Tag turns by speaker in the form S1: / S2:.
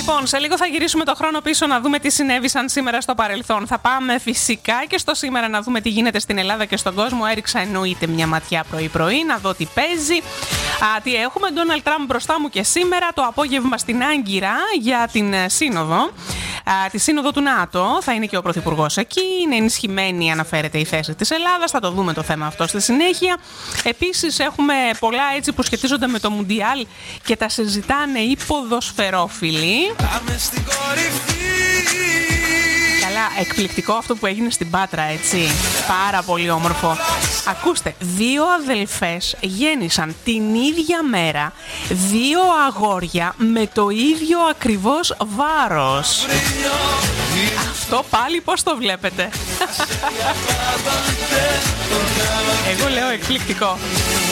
S1: Λοιπόν, σε λίγο θα γυρίσουμε το χρόνο πίσω να δούμε τι συνέβησαν σήμερα στο παρελθόν. Θα πάμε φυσικά και στο σήμερα να δούμε τι γίνεται στην Ελλάδα και στον κόσμο. Έριξα εννοείται μια ματιά πρωί-πρωί να δω τι παίζει. Τι έχουμε, Ντόναλντ Τραμπ μπροστά μου και σήμερα το απόγευμα στην Άγκυρα για την σύνοδο. Τη σύνοδο του ΝΑΤΟ. Θα είναι και ο Πρωθυπουργός εκεί. Είναι ενισχυμένη, αναφέρεται, η θέση της Ελλάδας. Θα το δούμε το θέμα αυτό στη συνέχεια. Επίσης, έχουμε πολλά έτσι που σχετίζονται με το Μουντιάλ και τα συζητάνε οι ποδοσφαιρόφιλοι. Καλά, εκπληκτικό αυτό που έγινε στην Πάτρα, έτσι. Πάρα πολύ όμορφο. Ακούστε, 2 αδελφές γέννησαν την ίδια μέρα 2 αγόρια με το ίδιο ακριβώς βάρος. Αυτό πάλι πώς το βλέπετε? Εγώ λέω εκπληκτικό.